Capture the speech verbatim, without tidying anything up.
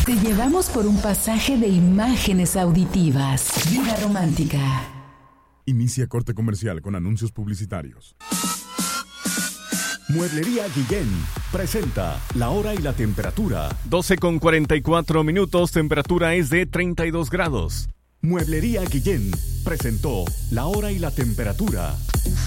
Te llevamos por un pasaje de imágenes auditivas. Vida romántica. Inicia corte comercial con anuncios publicitarios. Mueblería Guillén presenta la hora y la temperatura. doce con cuarenta y cuatro minutos, temperatura es de treinta y dos grados. Mueblería Guillén presentó la hora y la temperatura.